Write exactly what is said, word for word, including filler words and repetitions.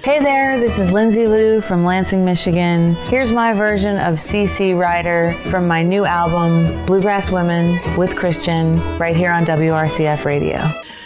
Hey there, this is Lindsay Lou from Lansing, Michigan. Here's my version of C C Rider from my new album, Bluegrass Women with Christian, right here on W R C F Radio.